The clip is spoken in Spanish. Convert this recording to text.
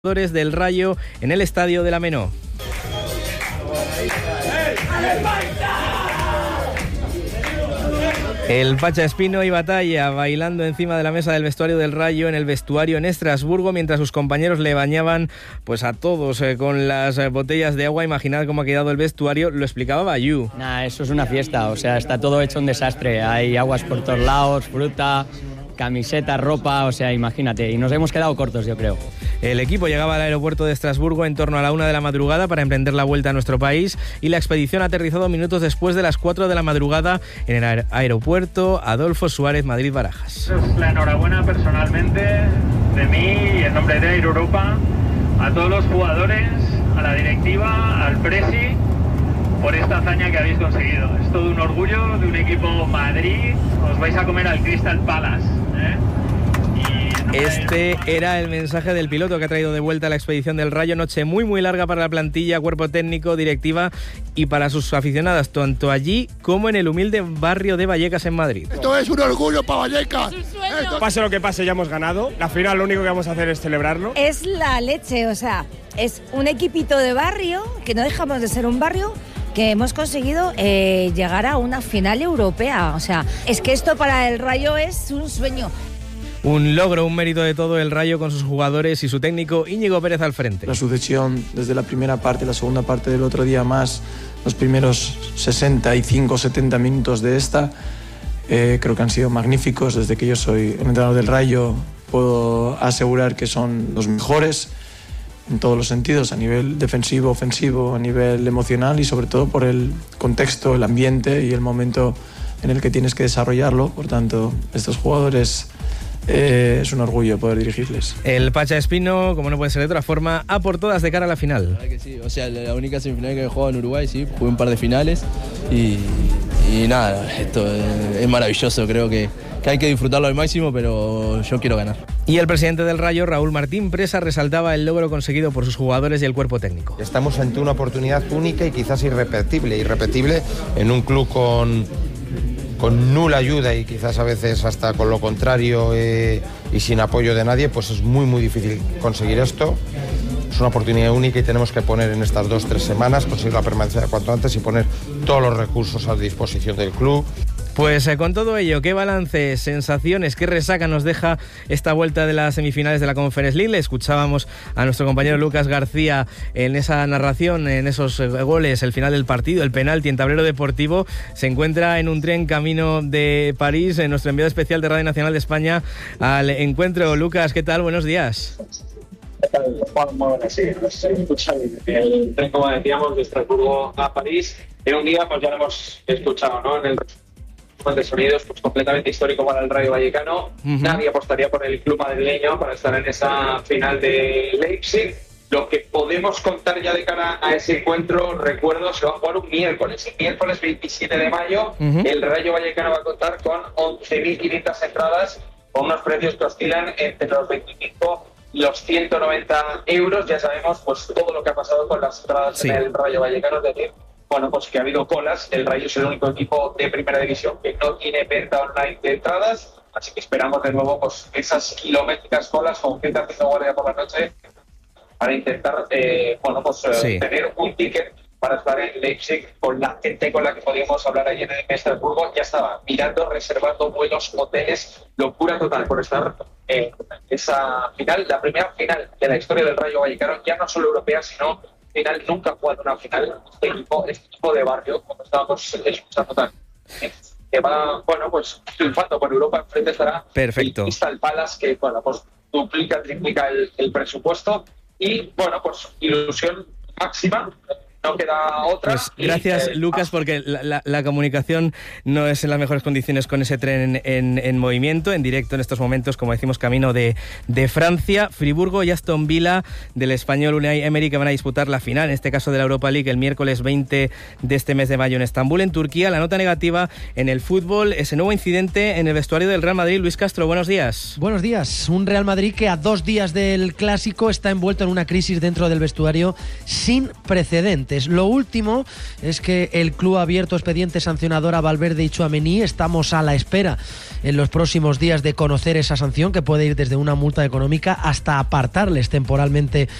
Del Rayo en el estadio de la Menó. El Pacha Espino y Batalla bailando encima de la mesa del vestuario del Rayo en el vestuario en Estrasburgo, mientras sus compañeros le bañaban pues a todos con las botellas de agua. Imaginad cómo ha quedado el vestuario, lo explicaba Bayú. Eso es una fiesta, o sea, está todo hecho un desastre, hay aguas por todos lados, fruta, camiseta, ropa, o sea, imagínate, y nos hemos quedado cortos, yo creo. El equipo llegaba al aeropuerto de Estrasburgo en torno a la 1 de la madrugada para emprender la vuelta a nuestro país, y la expedición ha aterrizado minutos después de las 4 de la madrugada en el aeropuerto Adolfo Suárez Madrid-Barajas. La enhorabuena personalmente de mí y en nombre de Air Europa a todos los jugadores, a la directiva, al presi, por esta hazaña que habéis conseguido. Es todo un orgullo de un equipo Madrid. Os vais a comer al Crystal Palace, ¿eh? Este era el mensaje del piloto que ha traído de vuelta a la expedición del Rayo. Noche muy larga para la plantilla, cuerpo técnico, directiva y para sus aficionadas, tanto allí como en el humilde barrio de Vallecas en Madrid. Esto es un orgullo para Vallecas. Pase lo que pase, ya hemos ganado. La final lo único que vamos a hacer es celebrarlo. Es la leche, o sea, es un equipito de barrio, que no dejamos de ser un barrio, que hemos conseguido llegar a una final europea. O sea, es que esto para el Rayo es un sueño. Un logro, un mérito de todo el Rayo con sus jugadores y su técnico Íñigo Pérez al frente. La sucesión desde la primera parte, la segunda parte del otro día más, los primeros 65-70 minutos de esta, creo que han sido magníficos. Desde que yo soy el entrenador del Rayo puedo asegurar que son los mejores en todos los sentidos, a nivel defensivo, ofensivo, a nivel emocional y sobre todo por el contexto, el ambiente y el momento en el que tienes que desarrollarlo. Por tanto, estos jugadores... es un orgullo poder dirigirles. El Pacha Espino, como no puede ser de otra forma, a por todas de cara a la final. La verdad que sí, o sea, la única semifinal que he jugado en Uruguay, sí, jugué un par de finales y nada, esto es maravilloso, creo que hay que disfrutarlo al máximo, pero yo quiero ganar. Y el presidente del Rayo, Raúl Martín Presa, resaltaba el logro conseguido por sus jugadores y el cuerpo técnico. Estamos ante una oportunidad única y quizás irrepetible en un club con nula ayuda y quizás a veces hasta con lo contrario y sin apoyo de nadie, pues es muy difícil conseguir esto. Es una oportunidad única y tenemos que poner en estas 2-3 semanas, conseguir la permanencia cuanto antes y poner todos los recursos a disposición del club. Pues con todo ello, ¿qué balance, sensaciones, qué resaca nos deja esta vuelta de las semifinales de la Conference League? Le escuchábamos a nuestro compañero Lucas García en esa narración, en esos goles, el final del partido, el penalti en tablero deportivo. Se encuentra en un tren camino de París, en nuestro enviado especial de Radio Nacional de España al encuentro. Lucas, ¿qué tal? Buenos días. Juan, muy buenas, sí, nos escucha el tren, como decíamos, de Estrasburgo a París. En un día, pues ya lo hemos escuchado, ¿no? En el de sonidos, pues completamente histórico para el Rayo Vallecano. Nadie apostaría por el club madrileño para estar en esa final de Leipzig. Lo que podemos contar ya de cara a ese encuentro, recuerdo, se va a jugar un miércoles. El miércoles 27 de mayo, el Rayo Vallecano va a contar con 11.500 entradas, con unos precios que oscilan entre los 25 y los 190 euros. Ya sabemos pues todo lo que ha pasado con las entradas en el Rayo Vallecano, es decir, bueno, pues que ha habido colas. El Rayo es el único equipo de primera división que no tiene venta online de entradas, así que esperamos de nuevo pues esas kilométricas colas con gente haciendo guardia por la noche para intentar tener un ticket para estar en Leipzig. Con la gente con la que podíamos hablar ayer en Estrasburgo ya estaba mirando, reservando vuelos, hoteles, locura total por estar en esa final, la primera final de la historia del Rayo Vallecano, ya no solo europea, sino final. Nunca ha jugado una final este equipo de barrio, como estábamos escuchando también, que va, pues triunfando por Europa. Enfrente estará el Crystal Palace, que pues triplica el presupuesto y pues ilusión máxima. No queda otra. Pues gracias, Lucas, porque la comunicación no es en las mejores condiciones con ese tren en movimiento, en directo en estos momentos, como decimos, camino de Francia. Friburgo y Aston Villa del español Unai Emery, que van a disputar la final, en este caso de la Europa League, el miércoles 20 de este mes de mayo en Estambul, en Turquía. La nota negativa en el fútbol, ese nuevo incidente en el vestuario del Real Madrid. Luis Castro, buenos días. Buenos días. Un Real Madrid que a 2 días del Clásico está envuelto en una crisis dentro del vestuario sin precedentes. pendientes. Lo último es que el club ha abierto expediente sancionador a Valverde y Tchouaméni. Estamos a la espera en los próximos días de conocer esa sanción, que puede ir desde una multa económica hasta apartarles temporalmente